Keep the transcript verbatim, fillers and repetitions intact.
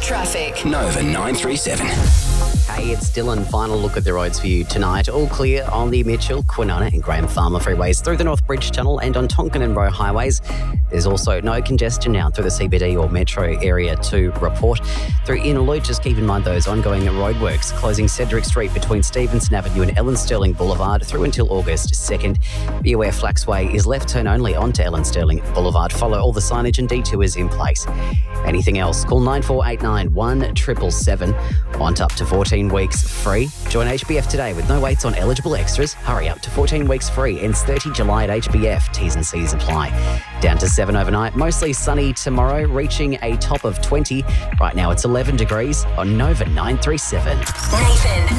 Traffic. Nova nine three seven. Hey, it's Dylan. Final look at the roads for you tonight. All clear on the Mitchell, Kwinana and Graham Farmer freeways through the North Bridge Tunnel and on Tonkin and Roe highways. There's also no congestion now through the C B D or metro area to report. Through Innerloop, just keep in mind those ongoing roadworks closing Cedric Street between Stevenson Avenue and Ellen Sterling Boulevard through until August second. Be aware Flaxway is left turn only onto Ellen Sterling Boulevard. Follow all the signage and detours in place. Anything else? Call nine four eight nine, one seven seven seven. Want up to fourteen weeks free? Join H B F today with no waits on eligible extras. Hurry up to fourteen weeks free. Ends thirtieth of July at H B F. T's and C's apply. Down to seven overnight. Mostly sunny tomorrow, reaching a top of twenty. Right now it's eleven degrees on Nova nine three seven. Nathan.